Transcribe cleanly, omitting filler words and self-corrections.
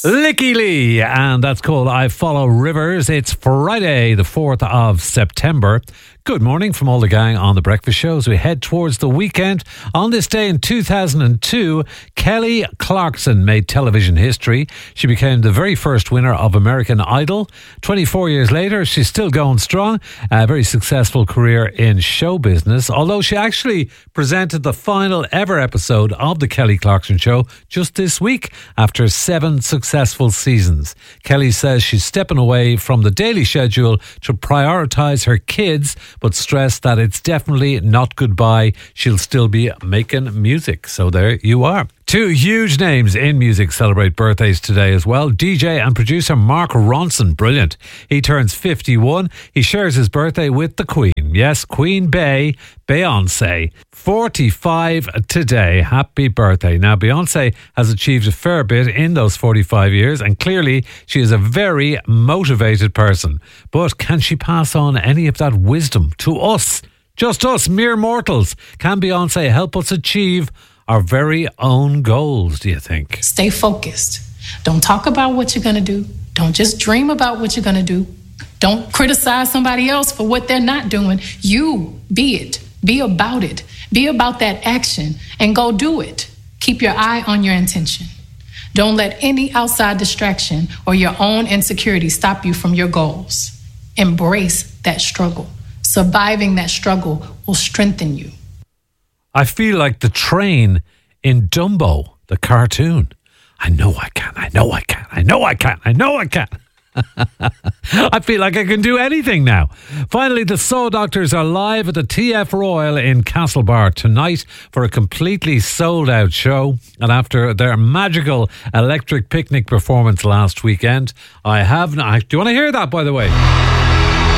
Licky Lee, and that's called I Follow Rivers. It's Friday, the 4th of September. Good morning from all the gang on The Breakfast Show as we head towards the weekend. On this day in 2002, Kelly Clarkson made television history. She became the very first winner of American Idol. 24 years later, she's still going strong. A very successful career in show business, although she actually presented the final ever episode of The Kelly Clarkson Show just this week after 7 successful seasons. Kelly says she's stepping away from the daily schedule to prioritise her kids, but stress that it's definitely not goodbye. She'll still be making music. So there you are. 2 huge names in music celebrate birthdays today as well. DJ and producer Mark Ronson, brilliant. He turns 51. He shares his birthday with the Queen. Yes, Queen Bey, Beyonce. 45 today. Happy birthday. Now, Beyonce has achieved a fair bit in those 45 years, and clearly she is a very motivated person. But can she pass on any of that wisdom to us? Just us, mere mortals. Can Beyonce help us achieve our very own goals, do you think? Stay focused. Don't talk about what you're going to do. Don't just dream about what you're going to do. Don't criticize somebody else for what they're not doing. You be it. Be about it. Be about that action and go do it. Keep your eye on your intention. Don't let any outside distraction or your own insecurity stop you from your goals. Embrace that struggle. Surviving that struggle will strengthen you. I feel like the train in Dumbo, the cartoon. I know I can, I know I can, I know I can, I know I can. I feel like I can do anything now. Finally, the Soul Doctors are live at the TF Royal in Castlebar tonight for a completely sold out show. And after their magical Electric Picnic performance last weekend, I have... Do you want to hear that, by the way?